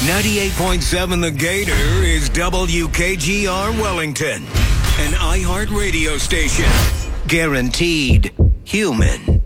98.7 The Gator is WKGR Wellington, an iHeart radio station. Guaranteed human.